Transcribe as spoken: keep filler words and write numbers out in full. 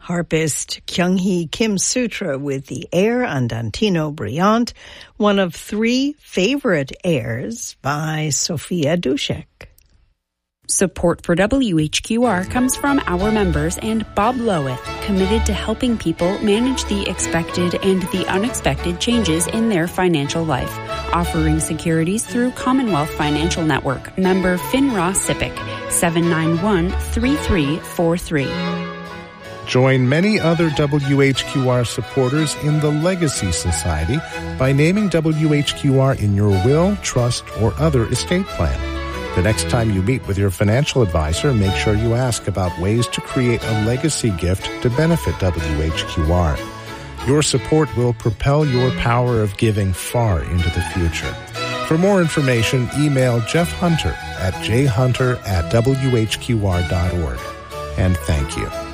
Harpist Kyung-hee Kim Sutra with the air Andantino Brillante, one of three favorite airs by Sophia Dushek. Support for W H Q R comes from our members and Bob Lowith, committed to helping people manage the expected and the unexpected changes in their financial life. Offering securities through Commonwealth Financial Network, member FINRA SIPC, seven nine one, three three four three. Join many other W H Q R supporters in the Legacy Society by naming W H Q R in your will, trust, or other estate plan. The next time you meet with your financial advisor, make sure you ask about ways to create a legacy gift to benefit W H Q R. Your support will propel your power of giving far into the future. For more information, email Jeff Hunter at j hunter at w h q r dot org. And thank you.